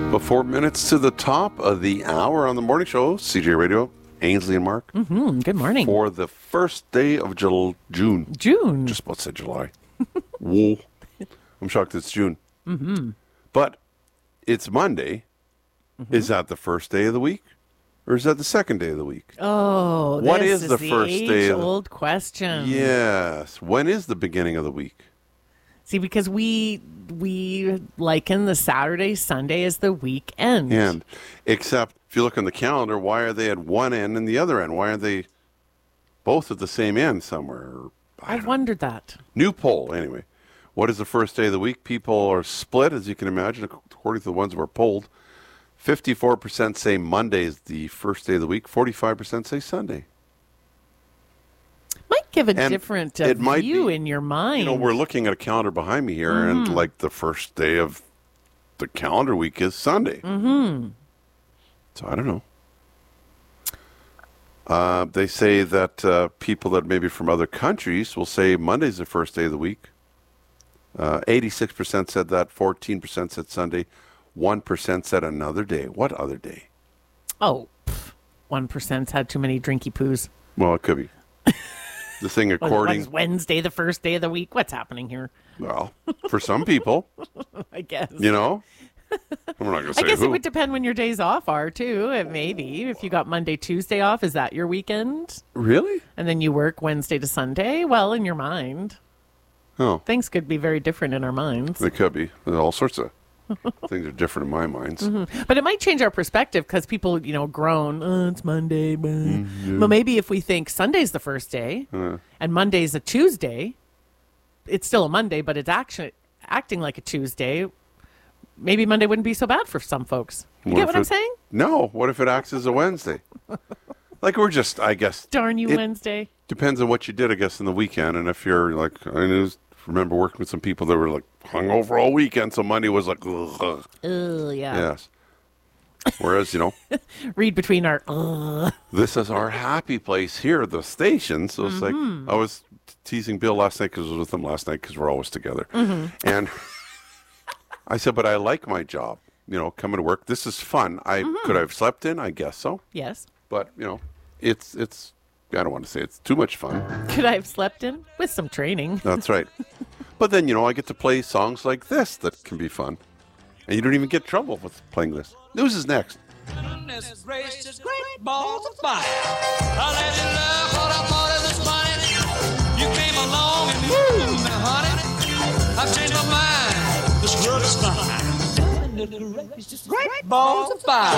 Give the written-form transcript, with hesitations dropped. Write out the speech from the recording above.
About 4 minutes to the top of the hour on the morning show. CJ Radio, Ainsley and Mark. Mm-hmm. Good morning. For the first day of June. June. Just about said July. Whoa. I'm shocked it's June. Mm-hmm. But it's Monday. Mm-hmm. Is that the first day of the week? Or is that the second day of the week? Oh, what this is the first day? Age-old question. Yes. When is the beginning of the week? See, because we liken the Saturday, Sunday as the weekend. And except if you look on the calendar, why are they at one end and the other end? Why aren't they both at the same end somewhere? I've wondered that. New poll, anyway. What is the first day of the week? People are split, as you can imagine, according to the ones who were polled. 54% say Monday is the first day of the week. 45% say Sunday. Might give a different view in your mind. You know, we're looking at a calendar behind me here, and like the first day of the calendar week is Sunday. Mm-hmm. So I don't know. They say that people that maybe from other countries will say Monday's the first day of the week. 86% said that. 14% said Sunday. 1% said another day. What other day? Oh, 1%'s had too many drinky poos. Well, it could be. The thing according... Was Wednesday the first day of the week? What's happening here? Well, for some people. I guess. You know? I'm not going to say I guess who. it would depend when your days off are, too. Maybe. If you got Monday, Tuesday off, is that your weekend? Really? And then you work Wednesday to Sunday? Well, in your mind. Oh. Things could be very different in our minds. They could be. There's all sorts of things are different in my minds. Mm-hmm. But it might change our perspective because people, groan, it's Monday. Well, maybe if we think Sunday's the first day and Monday's a Tuesday, it's still a Monday, but it's actually acting like a Tuesday. Maybe Monday wouldn't be so bad for some folks. You get what I'm saying? No. What if it acts as a Wednesday? Like we're just, I guess. Darn you, Wednesday. Depends on what you did, I guess, in the weekend. And if you're like, remember working with some people that were like hungover all weekend, so Monday was like, ugh. Yeah. Yes. Whereas, read between our this is our happy place here at the station. So it's like, I was teasing Bill last night because I was with him last night because we're always together. Mm-hmm. And I said, but I like my job, coming to work. This is fun. Could I have slept in? I guess so. Yes. But, it's I don't want to say it's too much fun. Could I have slept in? With some training. That's right. But then, I get to play songs like this that can be fun. And you don't even get trouble with playing this. News is next. Goodness gracious, great balls of fire. I let you love what I thought it was funny. You came along and moved me, honey. I've changed my mind. This world is fine. Goodness gracious, great balls of fire.